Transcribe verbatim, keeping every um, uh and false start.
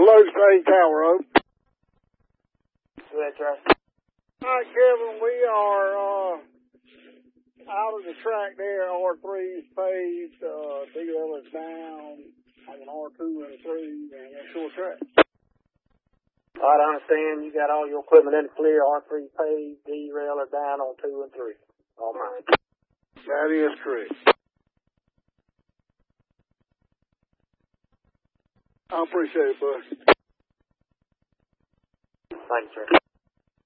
Hello, State Tower Road. Go ahead, Travis. All right, Kevin, we are uh, out of the track there. R three's paved, uh, D L is down on R two and three, and it's short track. All right, I understand you got all your equipment in the clear. R three paved, D-rail are down on two and three. All right. That is correct. I appreciate it, bud. Thanks, sir.